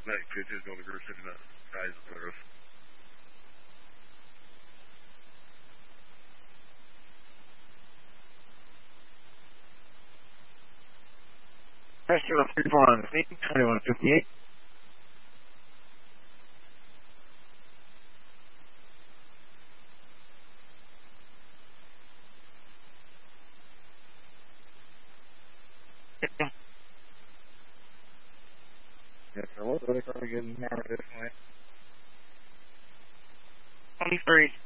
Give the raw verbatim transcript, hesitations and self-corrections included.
Nej, precis vad vi går till den här size of Rescue of three four on the scene, twenty-one fifty-eight. Yes, sir. What are they getting hammered this way? twenty-three.